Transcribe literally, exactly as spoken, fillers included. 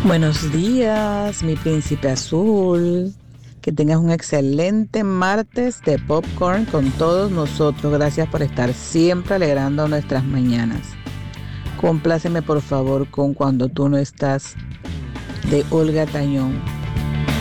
Buenos días, mi príncipe azul. Que tengas un excelente martes de popcorn con todos nosotros. Gracias por estar siempre alegrando nuestras mañanas. Compláceme por favor con Cuando tú no estás, de Olga Tañón.